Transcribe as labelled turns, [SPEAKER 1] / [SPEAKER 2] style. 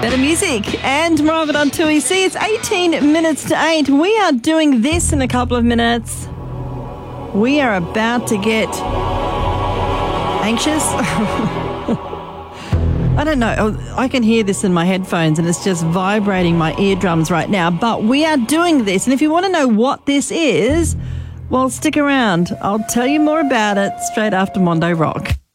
[SPEAKER 1] Better music and more of it on 2EC. It's 18 minutes to 8. We are doing this in a couple of minutes. We are about to get anxious. I don't know. I can hear this in my headphones and it's just vibrating my eardrums right now. But we are doing this. And if you want to know what this is, well, stick around. I'll tell you more about it straight after Mondo Rock.